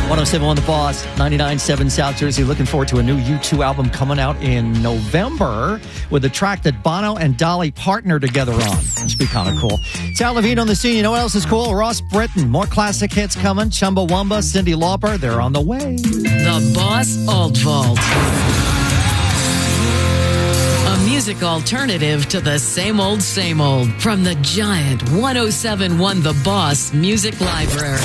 107.1 The Boss, 99.7 South Jersey. Looking forward to a new U2 album coming out in November with a track that Bono and Dolly partner together on. That should be kind of cool. Sal Levine on the scene. You know what else is cool? Ross Britton. More classic hits coming. Chumbawamba, Cyndi Lauper. They're on the way. The Boss Alt Vault. A music alternative to the same old from the giant 107.1 The Boss Music Library.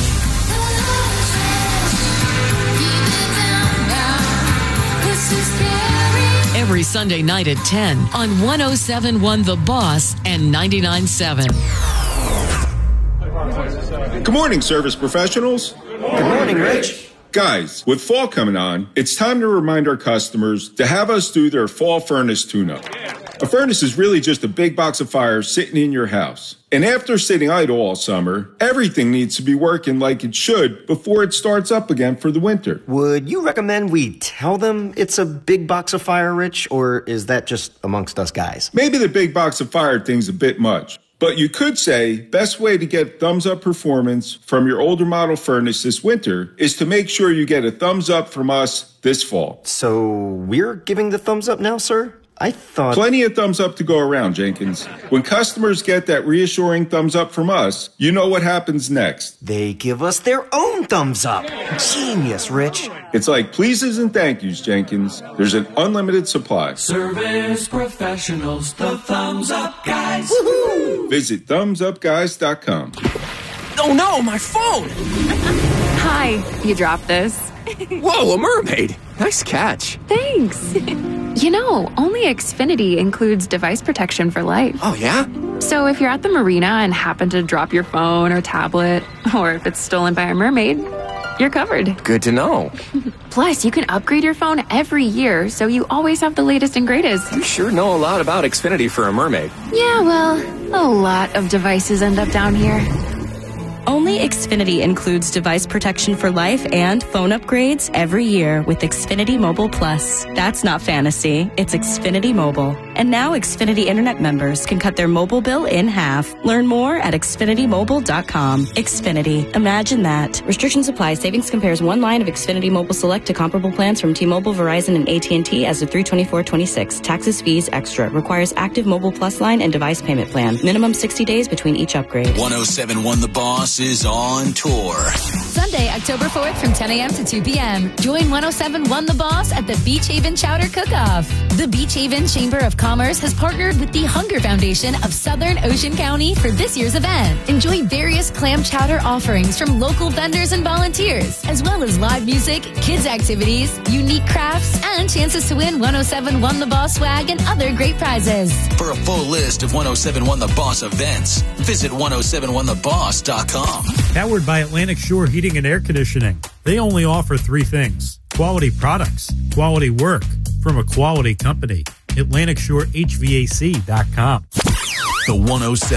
Every Sunday night at 10 on 107.1 The Boss and 99.7. Good morning, service professionals. Good morning, Rich. Guys, with fall coming on, it's time to remind our customers to have us do their fall furnace tune-up. A furnace is really just a big box of fire sitting in your house. And after sitting idle all summer, everything needs to be working like it should before it starts up again for the winter. Would you recommend we tell them it's a big box of fire, Rich, or is that just amongst us guys? Maybe the big box of fire thing's a bit much. But you could say, best way to get thumbs up performance from your older model furnace this winter is to make sure you get a thumbs up from us this fall. So we're giving the thumbs up now, sir? I thought... Plenty of thumbs up to go around, Jenkins. When customers get that reassuring thumbs up from us, you know what happens next. They give us their own thumbs up. Genius, Rich. It's like pleases and thank yous, Jenkins. There's an unlimited supply. Service professionals, the thumbs up guys. Woohoo! Visit thumbsupguys.com. Oh no, my phone! Hi, you dropped this. Whoa, a mermaid! Nice catch. Thanks. You know, only Xfinity includes device protection for life. Oh, yeah? So if you're at the marina and happen to drop your phone or tablet, or if it's stolen by a mermaid, you're covered. Good to know. Plus, you can upgrade your phone every year, so you always have the latest and greatest. You sure know a lot about Xfinity for a mermaid. Yeah, well, a lot of devices end up down here. Only Xfinity includes device protection for life and phone upgrades every year with Xfinity Mobile Plus. That's not fantasy, it's Xfinity Mobile. And now Xfinity Internet members can cut their mobile bill in half. Learn more at XfinityMobile.com. Xfinity. Imagine that. Restrictions apply. Savings compares one line of Xfinity Mobile Select to comparable plans from T-Mobile, Verizon, and AT&T as of 3/24/26. Taxes, fees, extra. Requires active Mobile Plus line and device payment plan. Minimum 60 days between each upgrade. 107.1 The Boss is on tour. Sunday, October 4th from 10 a.m. to 2 p.m. Join 107.1 The Boss at the Beach Haven Chowder Cook-Off. The Beach Haven Chamber of Commerce has partnered with the Hunger Foundation of Southern Ocean County for this year's event. Enjoy various clam chowder offerings from local vendors and volunteers, as well as live music, kids activities, unique crafts, and chances to win 107.1 The Boss swag and other great prizes. For a full list of 107.1 The Boss events, visit 107.1theboss.com. Powered by Atlantic Shore Heating and Air Conditioning. They only offer three things: quality products, quality work from a quality company. AtlanticShoreHVAC.com. The 107